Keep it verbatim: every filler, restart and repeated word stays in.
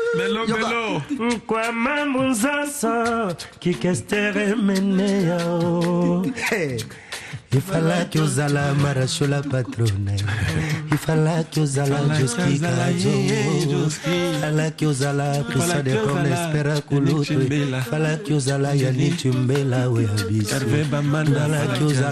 Melo, melo. Kwa mamuzasa kikestere meneo. Hey. Il fallait que Zala marache la patronne. Il fallait que Zala Joski Kajo. Il fallait que Zala Prisa de Kon espera kulutu. Il fallait que Zala Yani Chumbela we habis.